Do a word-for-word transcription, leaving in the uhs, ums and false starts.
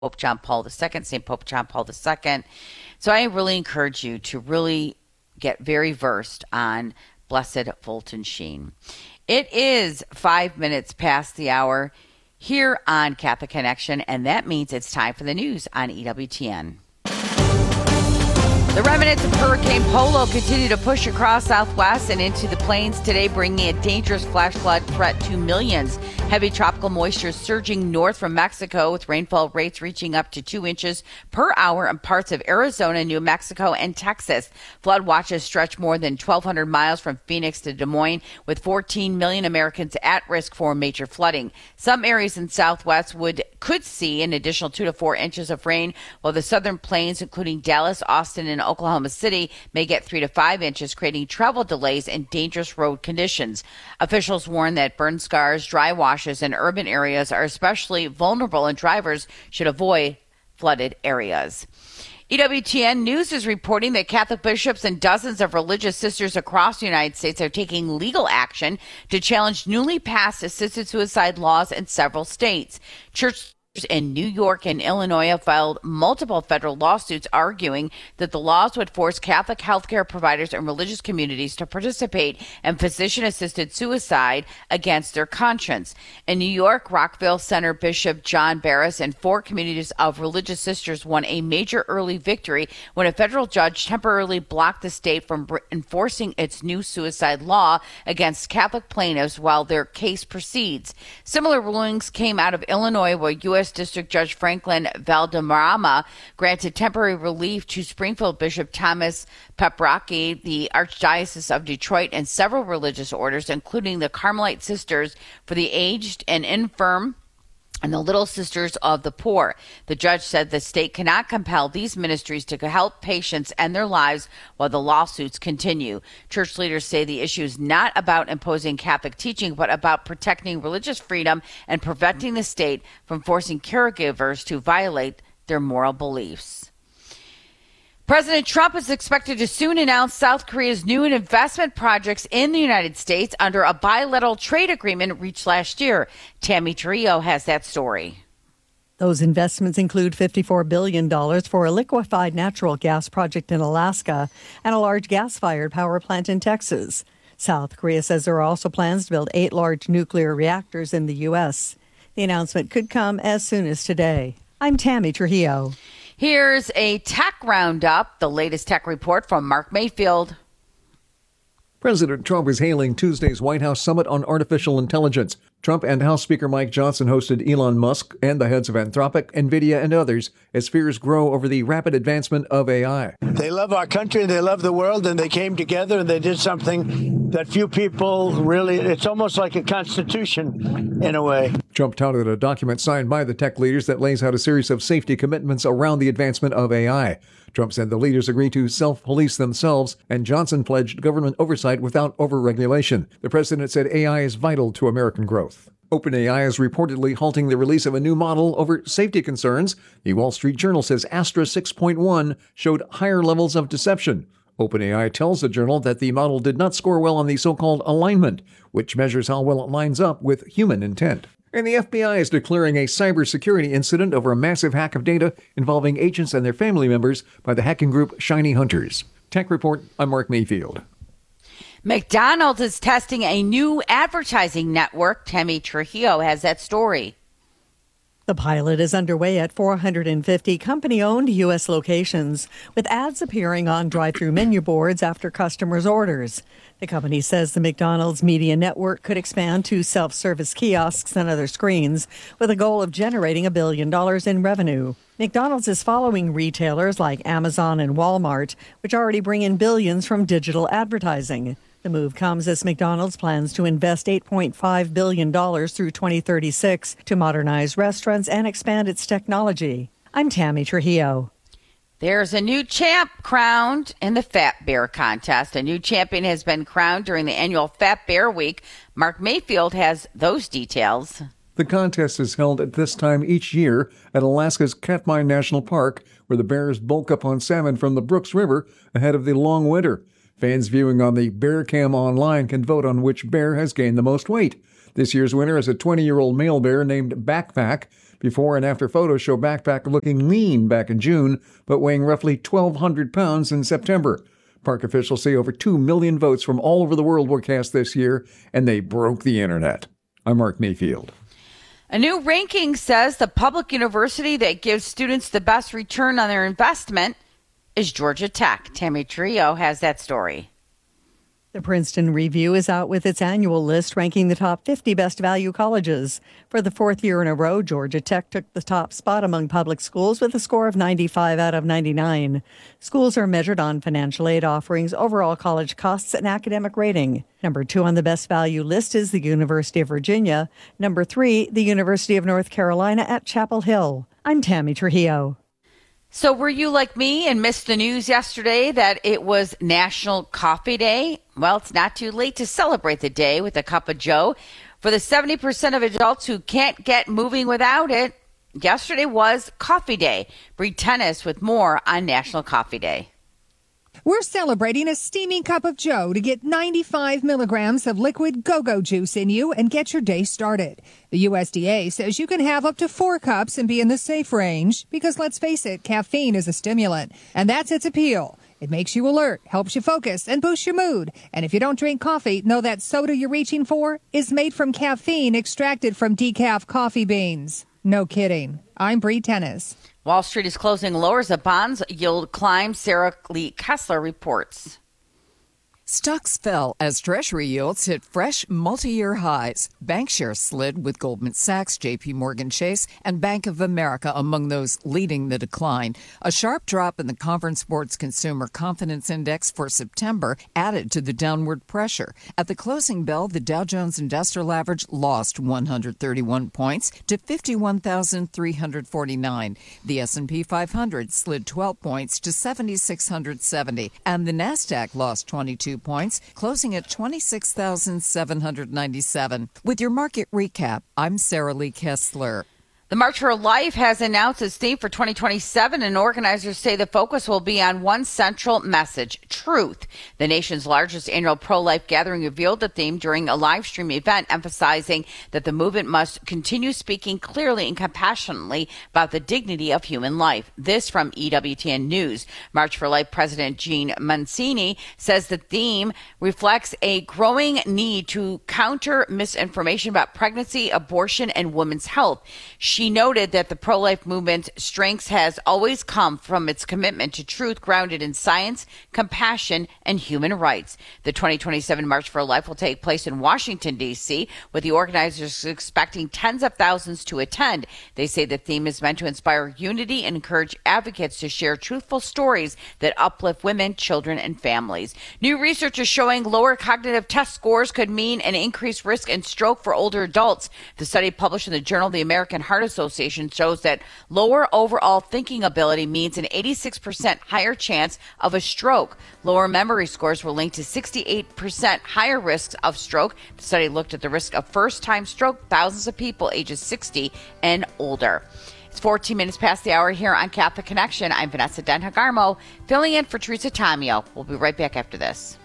Pope John Paul the Second, Saint Pope John Paul the Second. So I really encourage you to really get very versed on Blessed Fulton Sheen. It is five minutes past the hour here on Catholic Connection, and that means it's time for the news on E W T N. The remnants of Hurricane Polo continue to push across Southwest and into the plains today, bringing a dangerous flash flood threat to millions. Heavy tropical moisture surging north from Mexico, with rainfall rates reaching up to two inches per hour in parts of Arizona, New Mexico, and Texas. Flood watches stretch more than twelve hundred miles from Phoenix to Des Moines, with fourteen million Americans at risk for major flooding. Some areas in Southwest would could see an additional two to four inches of rain, while the southern plains, including Dallas, Austin, and Oklahoma City, may get three to five inches, creating travel delays and dangerous road conditions. Officials warn that burn scars, dry washes, and urban areas are especially vulnerable, and drivers should avoid flooded areas. E W T N News is reporting that Catholic bishops and dozens of religious sisters across the United States are taking legal action to challenge newly passed assisted suicide laws in several states. Church in New York and Illinois have filed multiple federal lawsuits arguing that the laws would force Catholic healthcare providers and religious communities to participate in physician-assisted suicide against their conscience. In New York, Rockville Center Bishop John Barris and four communities of religious sisters won a major early victory when a federal judge temporarily blocked the state from enforcing its new suicide law against Catholic plaintiffs while their case proceeds. Similar rulings came out of Illinois, where U S District Judge Franklin Valderrama granted temporary relief to Springfield Bishop Thomas Paprocki, the Archdiocese of Detroit, and several religious orders, including the Carmelite Sisters for the Aged and Infirm and the Little Sisters of the Poor. The judge said the state cannot compel these ministries to help patients end their lives while the lawsuits continue. Church leaders say the issue is not about imposing Catholic teaching, but about protecting religious freedom and preventing the state from forcing caregivers to violate their moral beliefs. President Trump is expected to soon announce South Korea's new investment projects in the United States under a bilateral trade agreement reached last year. Tammy Trio has that story. Those investments include fifty-four billion dollars for a liquefied natural gas project in Alaska and a large gas-fired power plant in Texas. South Korea says there are also plans to build eight large nuclear reactors in the U S. The announcement could come as soon as today. I'm Tammy Trujillo. Here's a tech roundup, the latest tech report from Mark Mayfield. President Trump is hailing Tuesday's White House Summit on Artificial Intelligence. Trump and House Speaker Mike Johnson hosted Elon Musk and the heads of Anthropic, NVIDIA, and others as fears grow over the rapid advancement of A I. They love our country, they love the world, and they came together and they did something that few people really, it's almost like a constitution in a way. Trump touted a document signed by the tech leaders that lays out a series of safety commitments around the advancement of A I. Trump said the leaders agreed to self-police themselves, and Johnson pledged government oversight without over-regulation. The president said A I is vital to American growth. OpenAI is reportedly halting the release of a new model over safety concerns. The Wall Street Journal says Astra six point one showed higher levels of deception. OpenAI tells the journal that the model did not score well on the so-called alignment, which measures how well it lines up with human intent. And the F B I is declaring a cybersecurity incident over a massive hack of data involving agents and their family members by the hacking group Shiny Hunters. Tech Report, I'm Mark Mayfield. McDonald's is testing a new advertising network. Tammy Trujillo has that story. The pilot is underway at four hundred fifty company-owned U S locations, with ads appearing on drive-through menu boards after customers' orders. The company says the McDonald's media network could expand to self-service kiosks and other screens, with a goal of generating a billion dollars in revenue. McDonald's is following retailers like Amazon and Walmart, which already bring in billions from digital advertising. The move comes as McDonald's plans to invest eight point five billion dollars through twenty thirty-six to modernize restaurants and expand its technology. I'm Tammy Trujillo. There's a new champ crowned in the Fat Bear contest. A new champion has been crowned during the annual Fat Bear Week. Mark Mayfield has those details. The contest is held at this time each year at Alaska's Katmai National Park, where the bears bulk up on salmon from the Brooks River ahead of the long winter. Fans viewing on the Bear Cam online can vote on which bear has gained the most weight. This year's winner is a twenty-year-old male bear named Backpack. Before and after photos show Backpack looking lean back in June, but weighing roughly twelve hundred pounds in September. Park officials say over two million votes from all over the world were cast this year, and they broke the internet. I'm Mark Mayfield. A new ranking says the public university that gives students the best return on their investment is Georgia Tech. Tammy Trio has that story. The Princeton Review is out with its annual list ranking the top fifty best value colleges. For the fourth year in a row, Georgia Tech took the top spot among public schools with a score of ninety-five out of ninety-nine. Schools are measured on financial aid offerings, overall college costs, and academic rating. Number two on the best value list is the University of Virginia. Number three, the University of North Carolina at Chapel Hill. I'm Tammy Trujillo. So were you like me and missed the news yesterday that it was National Coffee Day? Well, it's not too late to celebrate the day with a cup of joe. For the seventy percent of adults who can't get moving without it, yesterday was Coffee Day. Bree Tennis with more on National Coffee Day. We're celebrating a steaming cup of joe to get ninety-five milligrams of liquid go-go juice in you and get your day started. The U S D A says you can have up to four cups and be in the safe range because, let's face it, caffeine is a stimulant, and that's its appeal. It makes you alert, helps you focus, and boosts your mood. And if you don't drink coffee, know that soda you're reaching for is made from caffeine extracted from decaf coffee beans. No kidding. I'm Bree Tennis. Wall Street is closing lower as the bonds yield climbs. Sarah Lee Kessler reports. Stocks fell as Treasury yields hit fresh multi-year highs. Bank shares slid with Goldman Sachs, J P. Morgan Chase, and Bank of America among those leading the decline. A sharp drop in the Conference Board's Consumer Confidence Index for September added to the downward pressure. At the closing bell, the Dow Jones Industrial Average lost one hundred thirty-one points to fifty-one thousand three hundred forty-nine. The S and P five hundred slid twelve points to seven thousand six hundred seventy, and the Nasdaq lost twenty-two points, closing at twenty-six thousand seven hundred ninety-seven. With your market recap, I'm Sarah Lee Kessler. The March for Life has announced its theme for twenty twenty-seven, and organizers say the focus will be on one central message, truth. The nation's largest annual pro-life gathering revealed the theme during a live stream event, emphasizing that the movement must continue speaking clearly and compassionately about the dignity of human life. This from E W T N News. March for Life President Jean Mancini says the theme reflects a growing need to counter misinformation about pregnancy, abortion, and women's health. She She noted that the pro-life movement's strength has always come from its commitment to truth grounded in science, compassion, and human rights. The twenty twenty-seven March for Life will take place in Washington, D C, with the organizers expecting tens of thousands to attend. They say the theme is meant to inspire unity and encourage advocates to share truthful stories that uplift women, children, and families. New research is showing lower cognitive test scores could mean an increased risk in stroke for older adults. The study published in the journal of the American Heart Association shows that lower overall thinking ability means an eighty-six percent higher chance of a stroke. Lower memory scores were linked to sixty-eight percent higher risks of stroke. The study looked at the risk of first-time stroke, thousands of people ages sixty and older. It's fourteen minutes past the hour here on Catholic Connection. I'm Vanessa Den Hagarmo, filling in for Teresa Tomeo. We'll be right back after this.